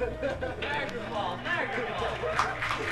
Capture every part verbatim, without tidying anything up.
Niagara Falls, Niagara Falls.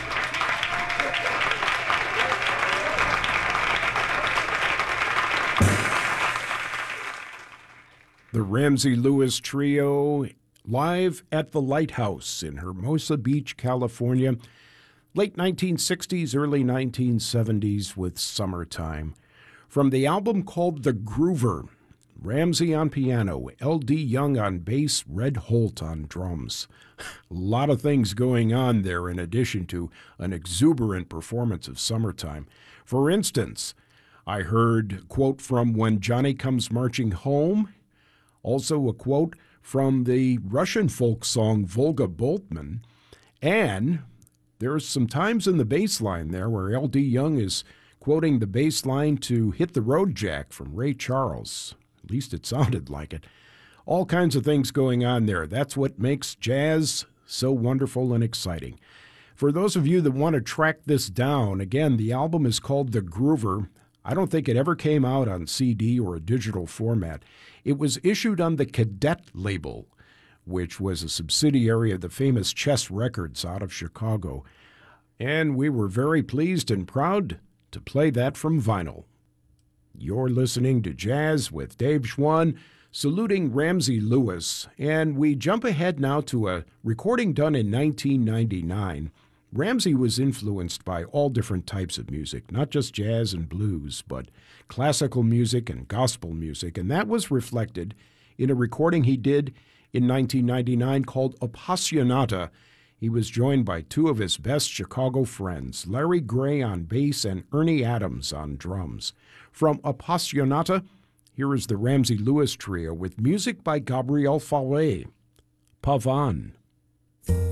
The Ramsey Lewis Trio, live at the Lighthouse in Hermosa Beach, California, late nineteen sixties, early nineteen seventies with Summertime. From the album called The Groover, Ramsey on piano, L D Young on bass, Red Holt on drums. A lot of things going on there in addition to an exuberant performance of Summertime. For instance, I heard a quote from When Johnny Comes Marching Home, also a quote from the Russian folk song Volga Boltman, and there's some times in the bass line there where L D Young is quoting the bass line to Hit the Road Jack from Ray Charles. At least it sounded like it. All kinds of things going on there. That's what makes jazz so wonderful and exciting. For those of you that want to track this down, again, the album is called The Groover. I don't think it ever came out on C D or a digital format. It was issued on the Cadet label, which was a subsidiary of the famous Chess Records out of Chicago. And we were very pleased and proud to play that from vinyl. You're listening to Jazz with Dave Schwann, saluting Ramsey Lewis. And we jump ahead now to a recording done in nineteen ninety-nine. Ramsey was influenced by all different types of music, not just jazz and blues, but classical music and gospel music, and that was reflected in a recording he did in nineteen ninety-nine called Appassionata. He was joined by two of his best Chicago friends, Larry Gray on bass and Ernie Adams on drums. From Appassionata, here is the Ramsey Lewis Trio with music by Gabriel Fauré, Pavane.